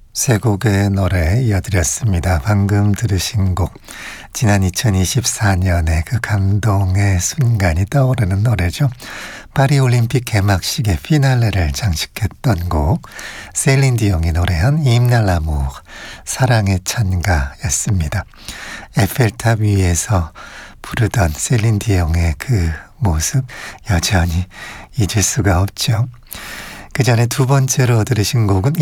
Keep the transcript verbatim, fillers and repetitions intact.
세 곡의 노래 이어드렸습니다. 방금 들으신 곡, 지난 이천이십사 년의 그 감동의 순간이 떠오르는 노래죠. 파리올림픽 개막식의 피날레를 장식했던 곡, 셀린 디옹이 노래한 임날라무 사랑의 찬가였습니다. 에펠탑 위에서 부르던 셀린 디옹의 그 모습 여전히 잊을 수가 없죠. 그 전에 두 번째로 들으신 곡은